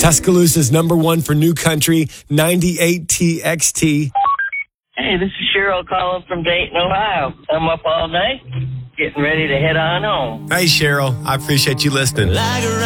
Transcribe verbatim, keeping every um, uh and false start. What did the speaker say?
Tuscaloosa's number one for new country, ninety-eight T X T. Hey, this is Cheryl calling from Dayton, Ohio. I'm up all night, getting ready to head on home. Hey, Cheryl. I appreciate you listening.